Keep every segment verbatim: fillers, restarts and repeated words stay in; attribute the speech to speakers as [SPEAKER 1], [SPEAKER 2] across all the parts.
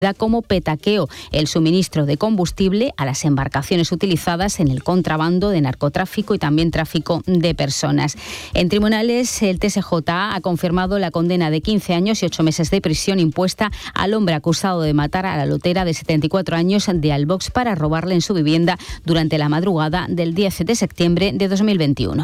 [SPEAKER 1] como petaqueo, el suministro de combustible a las embarcaciones utilizadas en el contrabando de narcotráfico y también tráfico de personas. En tribunales, el T S J ha confirmado la condena de quince años y ocho meses de prisión impuesta al hombre acusado de matar a la lotera de setenta y cuatro años de Albox para robarle en su vivienda durante la madrugada del diez de septiembre de dos mil veintiuno.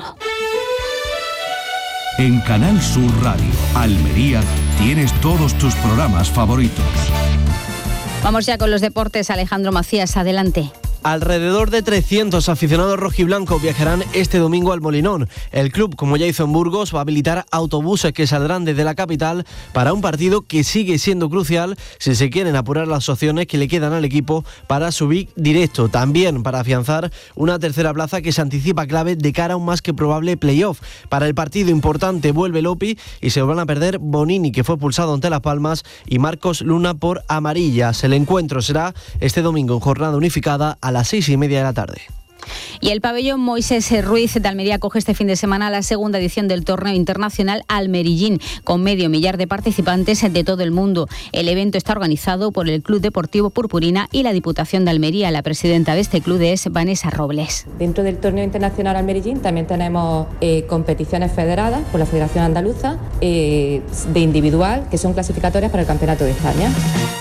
[SPEAKER 2] En Canal Sur Radio, Almería, tienes todos tus programas favoritos.
[SPEAKER 1] Vamos ya con los deportes. Alejandro Macías, adelante.
[SPEAKER 3] Alrededor de trescientos aficionados rojiblancos viajarán este domingo al Molinón. El club, como ya hizo en Burgos, va a habilitar autobuses que saldrán desde la capital para un partido que sigue siendo crucial si se quieren apurar las opciones que le quedan al equipo para subir directo. También para afianzar una tercera plaza que se anticipa clave de cara a un más que probable playoff. Para el partido importante vuelve Lopi y se van a perder Bonini, que fue expulsado ante Las Palmas, y Marcos Luna por amarillas. El encuentro será este domingo en jornada unificada a las seis y media de la tarde.
[SPEAKER 1] Y el pabellón Moisés Ruiz de Almería acoge este fin de semana la segunda edición del torneo internacional Almerillín, con medio millar de participantes de todo el mundo. El evento está organizado por el Club Deportivo Purpurina y la Diputación de Almería. La presidenta de este club es Vanessa Robles.
[SPEAKER 4] Dentro del torneo internacional Almerillín también tenemos eh, competiciones federadas por la Federación Andaluza eh, de individual, que son clasificatorias para el Campeonato de España.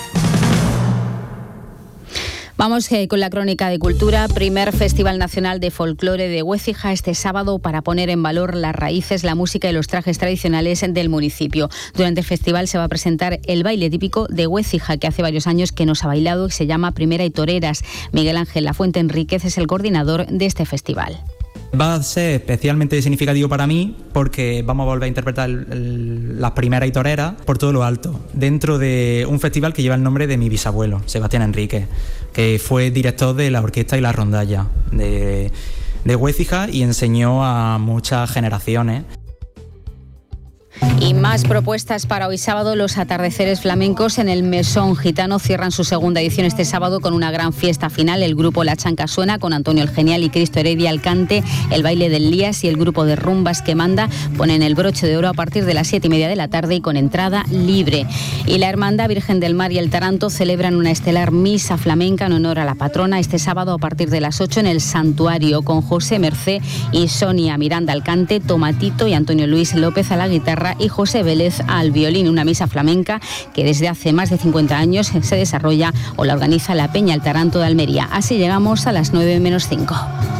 [SPEAKER 1] Vamos eh, con la crónica de cultura. Primer Festival Nacional de Folclore de Huécija este sábado para poner en valor las raíces, la música y los trajes tradicionales del municipio. Durante el festival se va a presentar el baile típico de Huécija, que hace varios años que nos ha bailado y se llama Primera y Toreras. Miguel Ángel Lafuente Enríquez es el coordinador de este festival.
[SPEAKER 5] Va a ser especialmente significativo para mí porque vamos a volver a interpretar el, el, las primeras y toreras por todo lo alto, dentro de un festival que lleva el nombre de mi bisabuelo, Sebastián Enríquez, que fue director de la orquesta y la rondalla de, de Huécija y enseñó a muchas generaciones.
[SPEAKER 1] Y más propuestas para hoy sábado. Los atardeceres flamencos en el Mesón Gitano cierran su segunda edición este sábado con una gran fiesta final. El grupo La Chanca Suena, con Antonio el Genial y Cristo Heredia al cante, el baile del Lías y el grupo de rumbas que manda ponen el broche de oro a partir de las siete y media de la tarde y con entrada libre. Y la Hermandad Virgen del Mar y el Taranto celebran una estelar misa flamenca en honor a la patrona este sábado a partir de las ocho en el Santuario, con José Mercé y Sonia Miranda al cante, Tomatito y Antonio Luis López a la guitarra y José Vélez al violín. Una misa flamenca que desde hace más de cincuenta años se desarrolla o la organiza la Peña El Taranto de Almería. Así llegamos a las nueve menos cinco.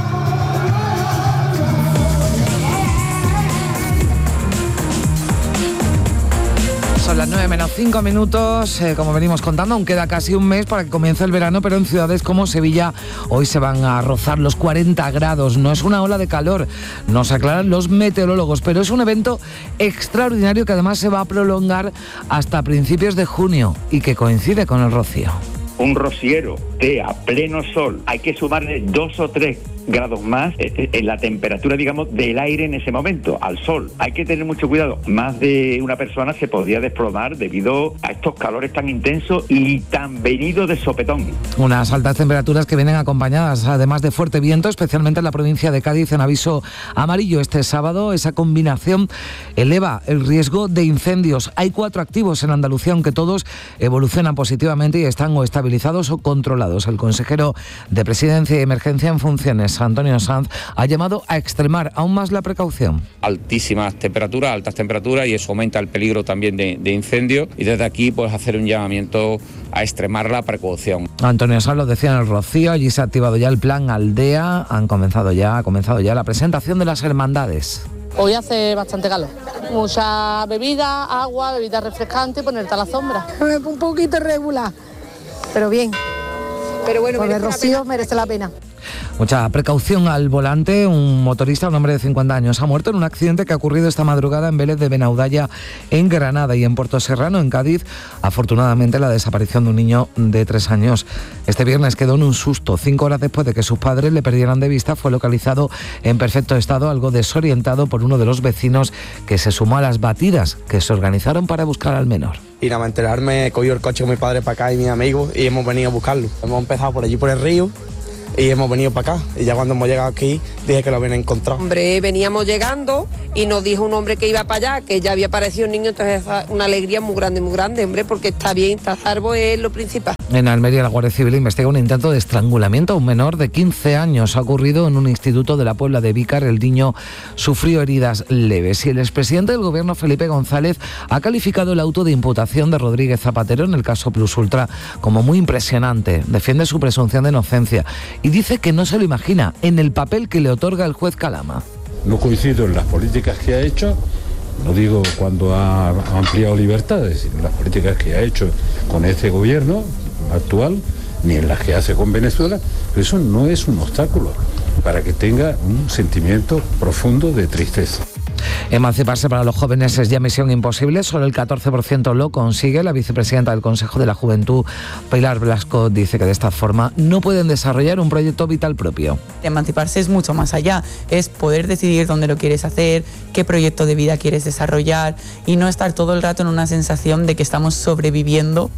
[SPEAKER 6] Son las nueve menos cinco minutos, eh, como venimos contando, aún queda casi un mes para que comience el verano, pero en ciudades como Sevilla hoy se van a rozar los cuarenta grados. No es una ola de calor, nos aclaran los meteorólogos, pero es un evento extraordinario que además se va a prolongar hasta principios de junio y que coincide con el rocío.
[SPEAKER 7] Un rociero de a pleno sol, hay que sumarle dos o tres grados más en la temperatura, digamos, del aire en ese momento, al sol. Hay que tener mucho cuidado. Más de una persona se podría desplomar debido a estos calores tan intensos y tan venidos de sopetón.
[SPEAKER 6] Unas altas temperaturas que vienen acompañadas además de fuerte viento, especialmente en la provincia de Cádiz, en aviso amarillo este sábado. Esa combinación eleva el riesgo de incendios. Hay cuatro activos en Andalucía, aunque todos evolucionan positivamente y están o estabilizados o controlados. El consejero de Presidencia y Emergencia en funciones, Antonio Sanz, ha llamado a extremar aún más la precaución.
[SPEAKER 8] Altísimas temperaturas, altas temperaturas, y eso aumenta el peligro también de, de incendios, y desde aquí pues hacer un llamamiento a extremar la precaución.
[SPEAKER 6] Antonio Sanz lo decía en el Rocío, allí se ha activado ya el plan Aldea, han comenzado ya, ha comenzado ya la presentación de las hermandades.
[SPEAKER 9] Hoy hace bastante calor, mucha bebida, agua, bebida refrescante, ponerte a la sombra.
[SPEAKER 10] Un poquito regular, pero bien. Pero bueno, por el Rocío merece la pena.
[SPEAKER 6] Mucha precaución al volante. Un motorista, un hombre de cincuenta años, ha muerto en un accidente que ha ocurrido esta madrugada en Vélez de Benaudalla, en Granada, y en Puerto Serrano, en Cádiz. Afortunadamente, la desaparición de un niño de tres años. Este viernes quedó en un susto. Cinco horas después de que sus padres le perdieran de vista, fue localizado en perfecto estado, algo desorientado, por uno de los vecinos que se sumó a las batidas que se organizaron para buscar al menor.
[SPEAKER 11] Y nada más enterarme, he cogido el coche con mi padre para acá y mis amigos y hemos venido a buscarlo. Hemos empezado por allí por el río, y hemos venido para acá. Y ya cuando hemos llegado aquí, dije que lo habían encontrado.
[SPEAKER 12] Hombre, veníamos llegando y nos dijo un hombre que iba para allá, que ya había aparecido un niño, entonces una alegría muy grande, muy grande, hombre, porque está bien, está salvo, es lo principal.
[SPEAKER 6] En Almería, la Guardia Civil investiga un intento de estrangulamiento a un menor de quince años. Ha ocurrido en un instituto de la Puebla de Vícar. El niño sufrió heridas leves. Y el expresidente del Gobierno, Felipe González, ha calificado el auto de imputación de Rodríguez Zapatero en el caso Plus Ultra como muy impresionante. Defiende su presunción de inocencia y dice que no se lo imagina en el papel que le otorga el juez Calama.
[SPEAKER 13] No coincido en las políticas que ha hecho, no digo cuando ha ampliado libertades, sino en las políticas que ha hecho con este gobierno actual, ni en las que hace con Venezuela, pero eso no es un obstáculo para que tenga un sentimiento profundo de tristeza.
[SPEAKER 6] Emanciparse para los jóvenes es ya misión imposible, solo el catorce por ciento lo consigue. La vicepresidenta del Consejo de la Juventud, Pilar Blasco, dice que de esta forma no pueden desarrollar un proyecto vital propio.
[SPEAKER 14] Emanciparse es mucho más allá, es poder decidir dónde lo quieres hacer, qué proyecto de vida quieres desarrollar y no estar todo el rato en una sensación de que estamos sobreviviendo.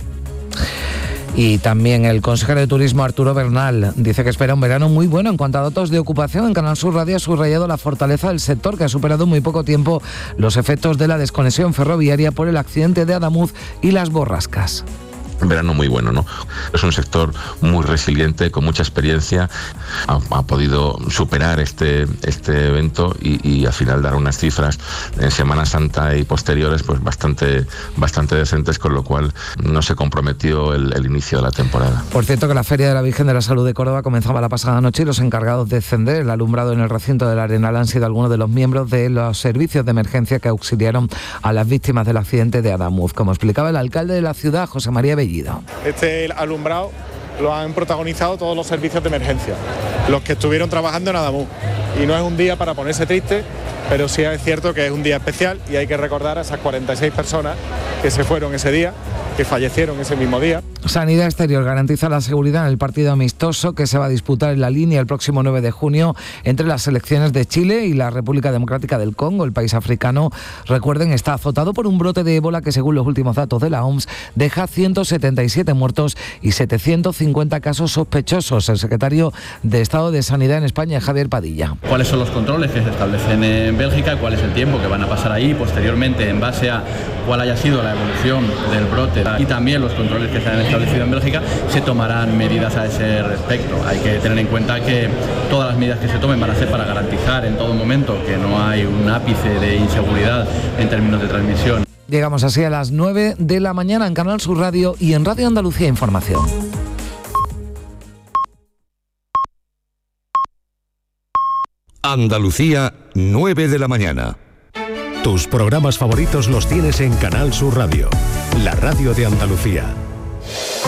[SPEAKER 6] Y también el consejero de Turismo, Arturo Bernal, dice que espera un verano muy bueno en cuanto a datos de ocupación. En Canal Sur Radio ha subrayado la fortaleza del sector, que ha superado en muy poco tiempo los efectos de la desconexión ferroviaria por el accidente de Adamuz y las borrascas.
[SPEAKER 15] Un verano muy bueno, ¿no? Es un sector muy resiliente, con mucha experiencia, ha, ha podido superar este, este evento y, y al final dar unas cifras en Semana Santa y posteriores pues bastante, bastante decentes, con lo cual no se comprometió el, el inicio de la temporada.
[SPEAKER 6] Por cierto, que la Feria de la Virgen de la Salud de Córdoba comenzaba la pasada noche y los encargados de encender el alumbrado en el recinto del Arenal han sido algunos de los miembros de los servicios de emergencia que auxiliaron a las víctimas del accidente de Adamuz, como explicaba el alcalde de la ciudad, José María Bellido.
[SPEAKER 16] Este alumbrado lo han protagonizado todos los servicios de emergencia, los que estuvieron trabajando en Adamuz. Y no es un día para ponerse triste, pero sí es cierto que es un día especial y hay que recordar a esas cuarenta y seis personas que se fueron ese día, que fallecieron ese mismo día.
[SPEAKER 6] Sanidad Exterior garantiza la seguridad en el partido amistoso que se va a disputar en la línea el próximo nueve de junio entre las selecciones de Chile y la República Democrática del Congo. El país africano, recuerden, está azotado por un brote de ébola que, según los últimos datos de la O M S, deja ciento setenta y siete muertos y setecientos cincuenta casos sospechosos. El secretario de Estado de Sanidad en España, Javier Padilla.
[SPEAKER 17] ¿Cuáles son los controles que se establecen en Bélgica? ¿Cuál es el tiempo que van a pasar ahí? Posteriormente, en base a cuál haya sido la evolución del brote y también los controles que se han establecido en Bélgica, se tomarán medidas a ese respecto. Hay que tener en cuenta que todas las medidas que se tomen van a ser para garantizar en todo momento que no hay un ápice de inseguridad en términos de transmisión.
[SPEAKER 6] Llegamos así a las nueve de la mañana en Canal Sur Radio y en Radio Andalucía Información.
[SPEAKER 2] Andalucía, nueve de la mañana. Tus programas favoritos los tienes en Canal Sur Radio, la radio de Andalucía.